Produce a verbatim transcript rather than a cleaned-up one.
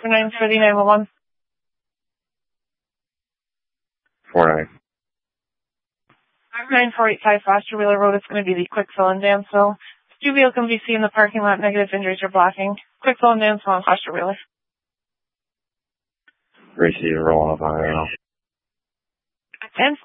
nine for the nine one one. four nine. nine four eight five Foster Wheeler Road. It's going to be the Quickfill in Dansville. Two vehicles can be seen in the parking lot. Negative injuries are blocking. Quickfill in Dansville and Foster Wheeler. Receive, roll off on now. ten